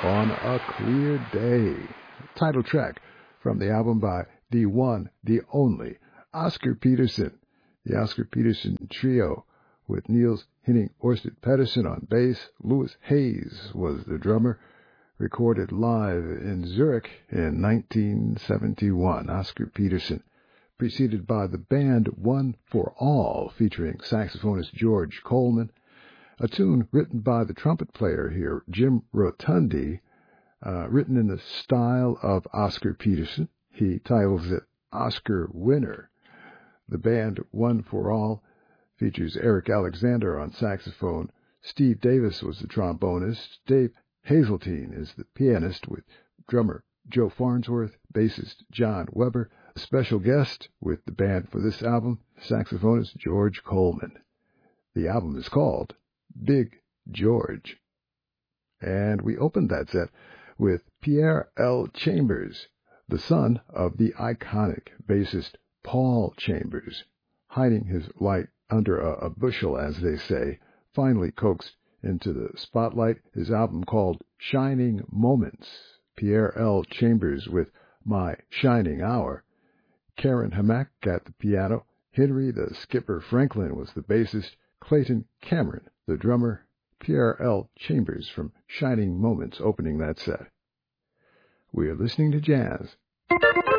on a Clear Day. Title track from the album by the one, the only, Oscar Peterson. The Oscar Peterson Trio with Niels Henning Orsted Pedersen on bass. Louis Hayes was the drummer. Recorded live in Zurich in 1971. Oscar Peterson, preceded by the band One for All, featuring saxophonist George Coleman. A tune written by the trumpet player here, Jim Rotundi, written in the style of Oscar Peterson. He titles it Oscar Winner. The band One for All features Eric Alexander on saxophone. Steve Davis was the trombonist. Dave Hazeltine is the pianist, with drummer Joe Farnsworth, bassist John Weber. A special guest with the band for this album, saxophonist George Coleman. The album is called Big George. And we opened that set with Pierre L. Chambers, the son of the iconic bassist Paul Chambers, hiding his light under a bushel, as they say, finally coaxed into the spotlight. His album called Shining Moments. Pierre L. Chambers with My Shining Hour. Karen Hamack at the piano. Henry the Skipper Franklin was the bassist. Clayton Cameron, the drummer. Pierre L. Chambers from Shining Moments opening that set. We're listening to jazz.